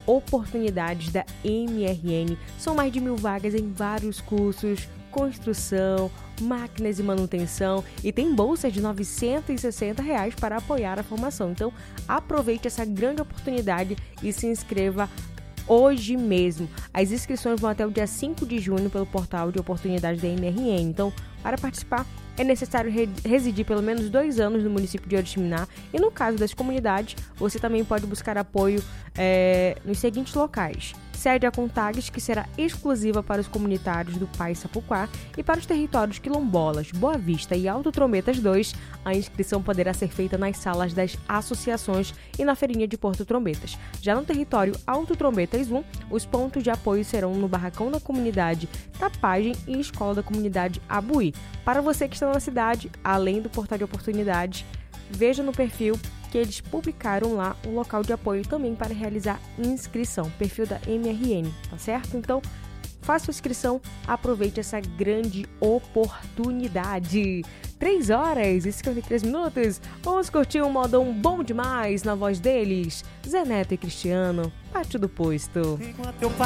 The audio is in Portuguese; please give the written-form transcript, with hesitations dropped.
oportunidades da MRN. São mais de 1.000 vagas em vários cursos, construção, máquinas e manutenção, e tem bolsa de R$ 960 para apoiar a formação. Então, aproveite essa grande oportunidade e se inscreva hoje mesmo. As inscrições vão até o dia 5 de junho pelo portal de oportunidades da MRN. Então, para participar, é necessário residir pelo menos 2 anos no município de Oriximiná, e no caso das comunidades, você também pode buscar apoio nos seguintes locais: sede a Contagues, que será exclusiva para os comunitários do Pai Sapuquá, e para os territórios quilombolas, Boa Vista e Alto Trombetas 2, a inscrição poderá ser feita nas salas das associações e na feirinha de Porto Trombetas. Já no território Alto Trombetas 1, os pontos de apoio serão no Barracão da Comunidade Tapagem e Escola da Comunidade Abuí. Para você que está na cidade, além do portal de oportunidades, veja no perfil que eles publicaram lá um local de apoio também para realizar inscrição, perfil da MRN, tá certo? Então, faça a inscrição, aproveite essa grande oportunidade. 3 horas e 53 minutos, vamos curtir um modão bom demais na voz deles, Zé Neto e Cristiano, Pátio do Posto.